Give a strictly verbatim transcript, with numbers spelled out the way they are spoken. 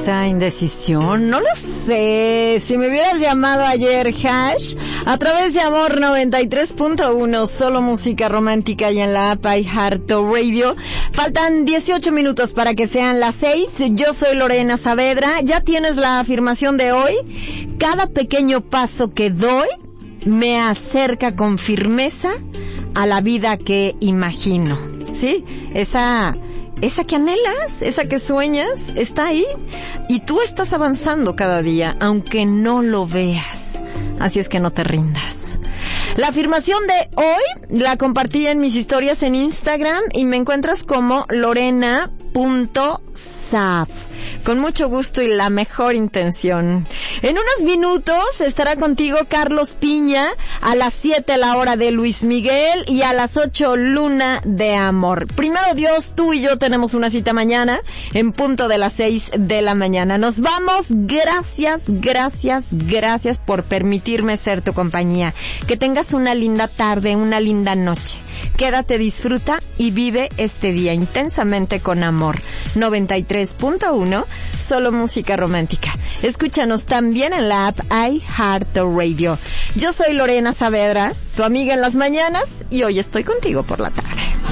esa indecisión? No lo sé. Si me hubieras llamado ayer, Hash, a través de Amor noventa y tres punto uno, solo música romántica, y en la app iHeartRadio. Faltan dieciocho minutos para que sean las seis. Yo soy Lorena Saavedra. Ya tienes la afirmación de hoy. Cada pequeño paso que doy me acerca con firmeza a la vida que imagino. ¿Sí? Esa... Esa que anhelas, esa que sueñas, está ahí. Y tú estás avanzando cada día, aunque no lo veas. Así es que no te rindas. La afirmación de hoy la compartí en mis historias en Instagram y me encuentras como lorena punto saab. Con mucho gusto y la mejor intención. En unos minutos estará contigo Carlos Piña, a las siete la hora de Luis Miguel y a las ocho Luna de Amor. Primero Dios, tú y yo tenemos una cita mañana en punto de las seis de la mañana. Nos vamos. Gracias, gracias, gracias por permitirme ser tu compañía. Que tengas una linda tarde, una linda noche. Quédate, disfruta y vive este día intensamente con amor. noventa y tres punto uno, solo música romántica. Escúchanos también en la app iHeartRadio. Yo soy Lorena Saavedra, tu amiga en las mañanas, y hoy estoy contigo por la tarde.